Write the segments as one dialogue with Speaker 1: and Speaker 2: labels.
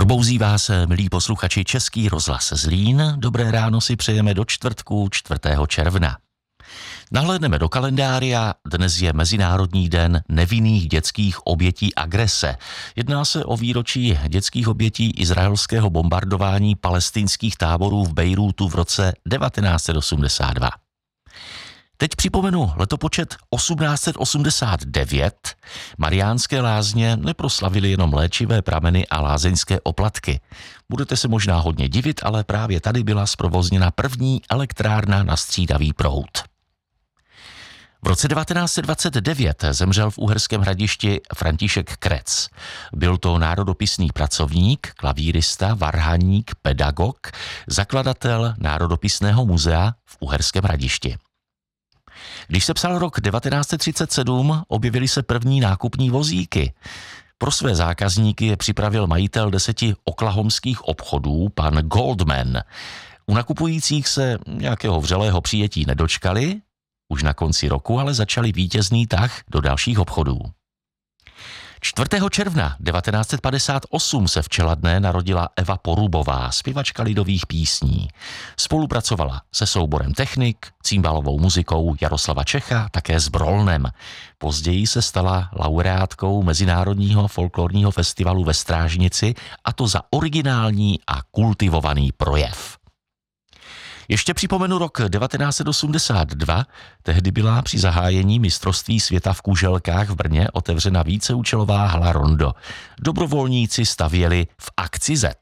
Speaker 1: Probouzí vás, milí posluchači, Český rozhlas Zlín. Dobré ráno si přejeme do čtvrtku 4. června. Nahlédneme do kalendária, dnes je Mezinárodní den nevinných dětských obětí agrese. Jedná se o výročí dětských obětí izraelského bombardování palestinských táborů v Bejrútu v roce 1982. Teď připomenu letopočet 1889. Mariánské lázně neproslavily jenom léčivé prameny a lázeňské oplatky. Budete se možná hodně divit, ale právě tady byla zprovozněna první elektrárna na střídavý proud. V roce 1929 zemřel v Uherském Hradišti František Krec. Byl to národopisný pracovník, klavírista, varhaník, pedagog, zakladatel Národopisného muzea v Uherském Hradišti. Když se psal rok 1937, objevily se první nákupní vozíky. Pro své zákazníky je připravil majitel 10 oklahomských obchodů, pan Goldman. U nakupujících se nějakého vřelého přijetí nedočkali, už na konci roku ale začali vítězný tah do dalších obchodů. 4. června 1958 se v Čeladné narodila Eva Porubová, zpěvačka lidových písní. Spolupracovala se souborem Technik, címbalovou muzikou Jaroslava Čecha, také s Brolnem. Později se stala laureátkou Mezinárodního folklorního festivalu ve Strážnici, a to za originální a kultivovaný projev. Ještě připomenu rok 1982, tehdy byla při zahájení mistrovství světa v kuželkách v Brně otevřena víceúčelová hala Rondo. Dobrovolníci stavěli v akci Z.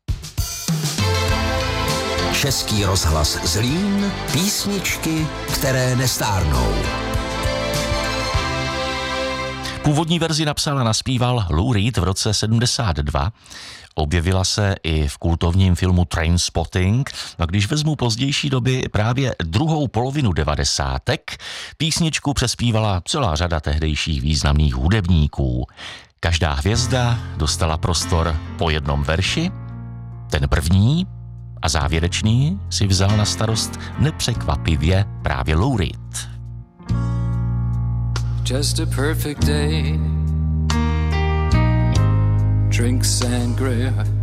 Speaker 2: Český rozhlas Zlín, písničky, které nestárnou.
Speaker 1: Původní verzi napsal a naspíval Lou Reed v roce 72. Objevila se i v kultovním filmu Trainspotting, a když vezmu pozdější doby právě druhou polovinu 90. písničku přespívala celá řada tehdejších významných hudebníků. Každá hvězda dostala prostor po jednom verši. Ten první a závěrečný si vzal na starost nepřekvapivě právě Lou Reed.
Speaker 3: Just a perfect day. Drink sangria